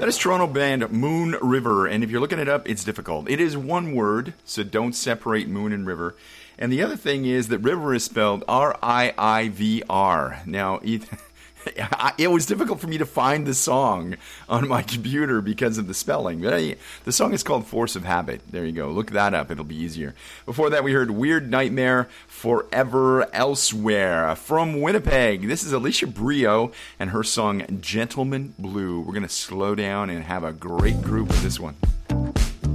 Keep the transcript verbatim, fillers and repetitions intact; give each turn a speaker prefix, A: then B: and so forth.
A: That is Toronto band Moon River, and if you're looking it up, it's difficult. It is one word, so don't separate moon and river. And the other thing is that river is spelled R I I V R. Now, it was difficult for me to find the song on my computer because of the spelling. But I, the song is called Force of Habit. There you go. Look that up. It'll be easier. Before that, we heard Weird Nightmare, Forever Elsewhere. From Winnipeg, this is Alicia Brio and her song Gentleman Blue. We're going to slow down and have a great group with this one.